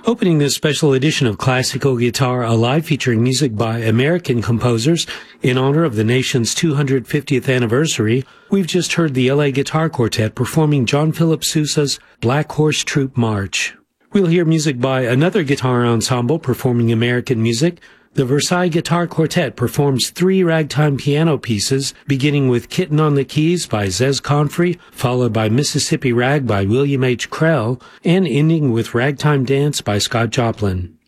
Opening this special edition of Classical Guitar Alive, featuring music by American composers in honor of the nation's 250th anniversary, we've just heard the LA Guitar Quartet performing John Philip Sousa's Black Horse Troop March. We'll hear music by another guitar ensemble performing American music. The Versailles Guitar Quartet performs 3 ragtime piano pieces, beginning with Kitten on the Keys by Zez Confrey, followed by Mississippi Rag by William H. Krell, and ending with Ragtime Dance by Scott Joplin.